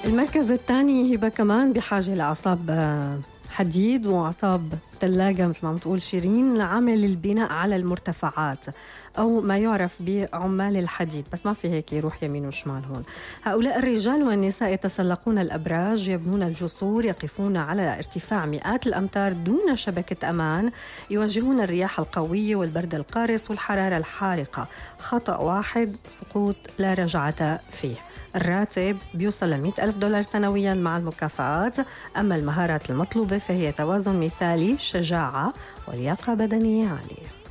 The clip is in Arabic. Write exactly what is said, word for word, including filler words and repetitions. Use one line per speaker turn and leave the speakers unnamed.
المركز الثاني هبة كمان بحاجة لأعصاب حديد وأعصاب ثلاجة مثل ما عم تقول شيرين، عامل البناء على المرتفعات أو ما يعرف بعمال الحديد، بس ما في هيك يروح يمين وشمال. هون هؤلاء الرجال والنساء يتسلقون الأبراج، يبنون الجسور، يقفون على ارتفاع مئات الأمتار دون شبكة أمان، يواجهون الرياح القوية والبرد القارس والحرارة الحارقة. خطأ واحد سقوط لا رجعة فيه. الراتب بيوصل ل مئة ألف دولار سنويا مع المكافآت. أما المهارات المطلوبة فهي توازن مثالي، شجاعة ولياقة بدنية عالية.